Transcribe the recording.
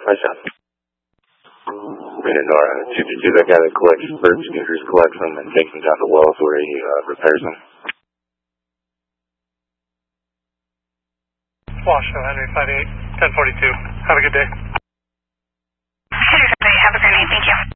I shot. Nora, to that guy that collects bird scooters, collects them and takes them down to Wells where he repairs them. Washoe, Henry 58, 1042. Have a good day. Have a great day. Thank you.